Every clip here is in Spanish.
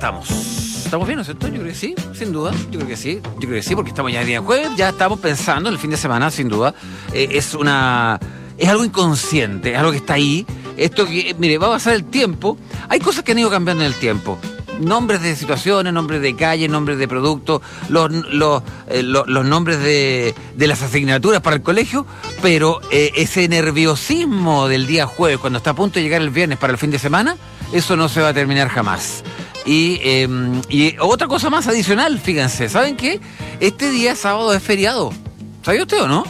estamos? ¿Estamos bien, no es cierto? Yo creo que sí, sin duda. Yo creo que sí, porque estamos ya el día jueves, ya estamos pensando en el fin de semana, sin duda. Es algo inconsciente, es algo que está ahí. Esto que, mire, va a pasar el tiempo. Hay cosas que han ido cambiando en el tiempo. Nombres de situaciones, nombres de calles, nombres de productos, los nombres de las asignaturas para el colegio, pero ese nerviosismo del día jueves, cuando está a punto de llegar el viernes para el fin de semana, eso no se va a terminar jamás. Y otra cosa más adicional, fíjense, ¿saben qué? Este día sábado es feriado. ¿Sabía usted o no?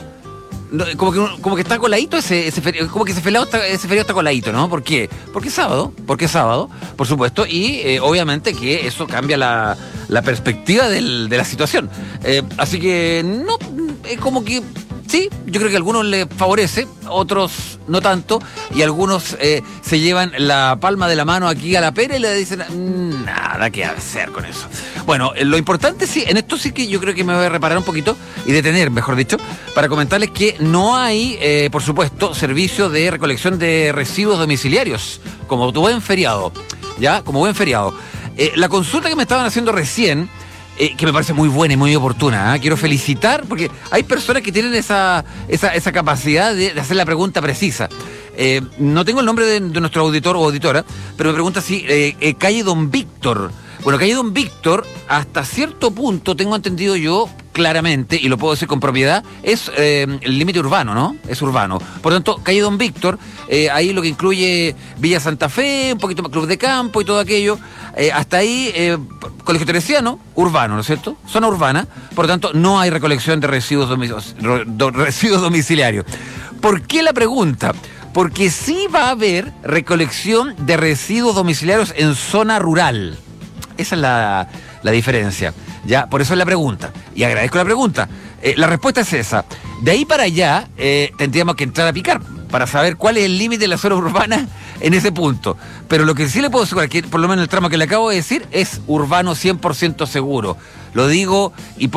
Como que está coladito ese feriado, como que ese feriado está coladito, ¿no? ¿Por qué? Porque es sábado, por supuesto, y obviamente que eso cambia la perspectiva de la situación. Así que no, es como que sí, yo creo que a algunos les favorece, otros no tanto, y algunos se llevan la palma de la mano aquí a la pera y le dicen, nada que hacer con eso. Bueno, lo importante sí, en esto sí que yo creo que me voy a reparar un poquito y detener, mejor dicho, para comentarles que no hay, por supuesto, servicio de recolección de residuos domiciliarios, como buen feriado, ¿ya? Como buen feriado. La consulta que me estaban haciendo recién, que me parece muy buena y muy oportuna, quiero felicitar, porque hay personas que tienen esa capacidad de hacer la pregunta precisa. No tengo el nombre de nuestro auditor o auditora, pero me pregunta si calle Don Víctor. Bueno, calle Don Víctor, hasta cierto punto, tengo entendido yo claramente, y lo puedo decir con propiedad, es el límite urbano, ¿no? Es urbano. Por lo tanto, calle Don Víctor, ahí lo que incluye Villa Santa Fe, un poquito más Club de Campo y todo aquello, hasta ahí, Colegio Teresiano, urbano, ¿no es cierto? Zona urbana, por lo tanto, no hay recolección de residuos domiciliarios. ¿Por qué la pregunta? Porque sí va a haber recolección de residuos domiciliarios en zona rural. Esa es la diferencia. Ya, por eso es la pregunta. Y agradezco la pregunta. La respuesta es esa. De ahí para allá tendríamos que entrar a picar para saber cuál es el límite de la zona urbana en ese punto. Pero lo que sí le puedo asegurar, que por lo menos el tramo que le acabo de decir, es urbano 100% seguro. Lo digo y